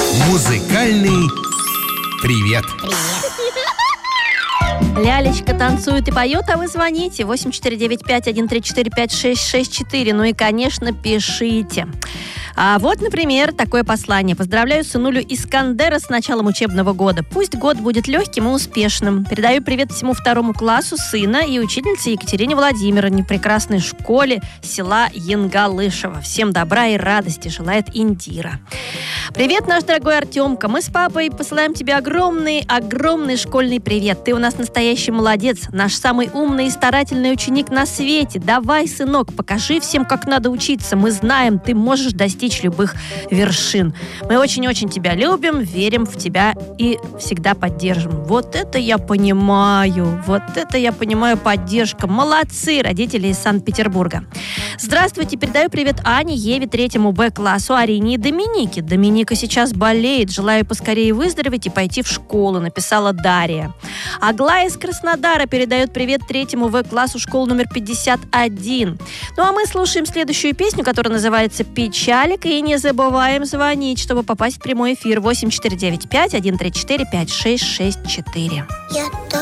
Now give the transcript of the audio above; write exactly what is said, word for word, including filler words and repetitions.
Музыкальный привет. Лялечка танцует и поет, а вы звоните восемь четыре девять пять один три четыре пять шесть шесть четыре. Ну и, конечно, пишите. А вот, например, такое послание. Поздравляю сынулю Искандера с началом учебного года. Пусть год будет легким и успешным. Передаю привет всему второму классу сына и учительнице Екатерине Владимировне в прекрасной школе села Янгалышево. Всем добра и радости желает Индира. Привет, наш дорогой Артемка. Мы с папой посылаем тебе огромный, огромный школьный привет. Ты у нас настоящий молодец, наш самый умный и старательный ученик на свете. Давай, сынок, покажи всем, как надо учиться. Мы знаем, ты можешь достичь любых вершин. Мы очень-очень тебя любим, верим в тебя и всегда поддержим. Вот это я понимаю, вот это я понимаю поддержка. Молодцы, родители из Санкт-Петербурга. Здравствуйте, передаю привет Ане, Еве, третьему Б-классу, Арине и Доминике. Доминика сейчас болеет, желаю поскорее выздороветь и пойти в школу, написала Дарья. Аглая из Краснодара передает привет третьему В-классу школы номер пятьдесят один. Ну а мы слушаем следующую песню, которая называется «Печалик». И не забываем звонить, чтобы попасть в прямой эфир восемь четыре девять пять один три четыре пять шесть шесть четыре.